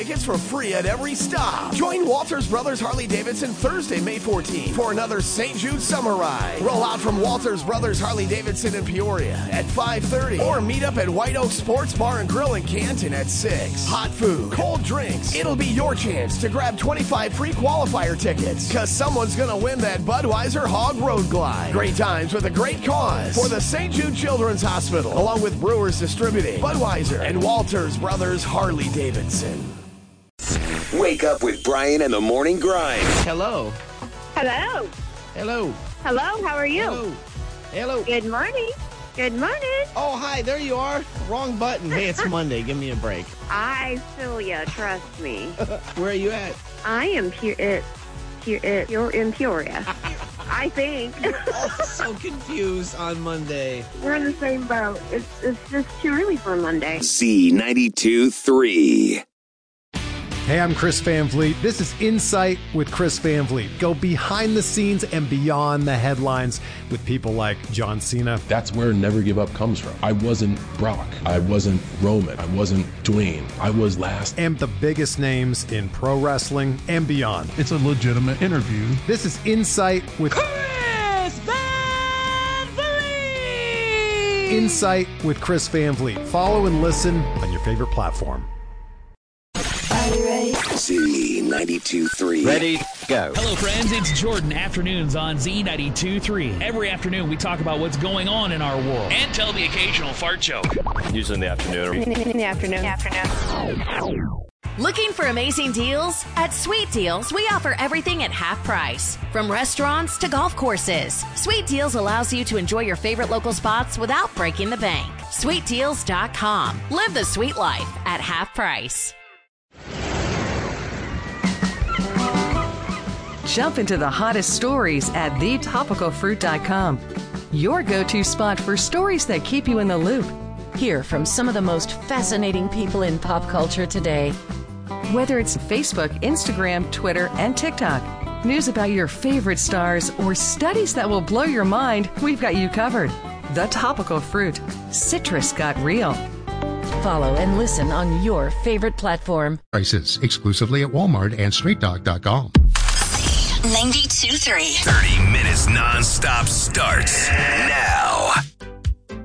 Tickets for free at every stop. Join Walters Brothers Harley-Davidson Thursday, May 14th for another St. Jude Summer Ride. Roll out from Walters Brothers Harley-Davidson in Peoria at 5:30 or meet up at White Oak Sports Bar and Grill in Canton at 6. Hot food, cold drinks. It'll be your chance to grab 25 free qualifier tickets because someone's going to win that Budweiser Hog Road Glide. Great times with a great cause for the St. Jude Children's Hospital, along with Brewers Distributing, Budweiser, and Walters Brothers Harley-Davidson. Wake up with Brian and the Morning Grind. Hello. Hello. Hello. Hello, how are you? Hello. Hello. Good morning. Good morning. Oh, hi, there you are. Wrong button. Hey, it's Monday. Give me a break. I feel ya, trust me. Where are you at? I am you're in Peoria. I think. Oh, so confused on Monday. We're in the same boat. It's just too early for Monday. Z92.3. Hey, I'm Chris Van Vliet. This is Insight with Chris Van Vliet. Go behind the scenes and beyond the headlines with people like John Cena. That's where Never Give Up comes from. I wasn't Brock. I wasn't Roman. I wasn't Dwayne. I was last. And the biggest names in pro wrestling and beyond. It's a legitimate interview. This is Insight with Chris Van Vliet. Insight with Chris Van Vliet. Follow and listen on your favorite platform. Z92.3. Ready, go. Hello, friends. It's Jordan. Afternoons on Z92.3. Every afternoon, we talk about what's going on in our world and tell the occasional fart joke. Usually in the afternoon. In the afternoon. Looking for amazing deals? At Sweet Deals, we offer everything at half price. From restaurants to golf courses, Sweet Deals allows you to enjoy your favorite local spots without breaking the bank. SweetDeals.com. Live the sweet life at half price. Jump into the hottest stories at thetopicalfruit.com. Your go-to spot for stories that keep you in the loop. Hear from some of the most fascinating people in pop culture today. Whether it's Facebook, Instagram, Twitter, and TikTok, news about your favorite stars, or studies that will blow your mind, we've got you covered. The Topical Fruit. Citrus got real. Follow and listen on your favorite platform. Prices exclusively at Walmart and StreetDog.com. 92.3. 30 minutes non-stop starts now.